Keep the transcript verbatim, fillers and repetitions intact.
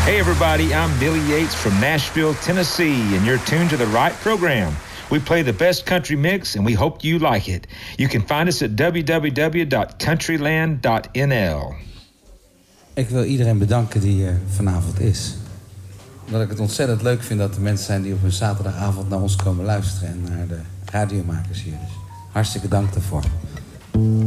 Hey everybody, I'm Billy Yates from Nashville, Tennessee, and you're tuned to the right program. We play the best country mix, and we hope you like it. You can find us at w w w dot countryland dot n l. Ik wil iedereen bedanken die er vanavond is. Omdat ik het ontzettend leuk vind dat er mensen zijn die op een zaterdagavond naar ons komen luisteren en naar de radiomakers hier. Dus hartstikke dank daarvoor.